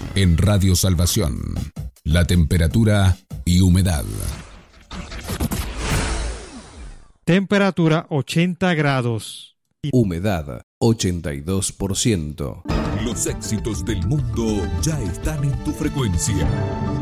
En Radio Salvación, la temperatura y humedad. Temperatura 80 grados. Humedad 82%. Los éxitos del mundo ya están en tu frecuencia.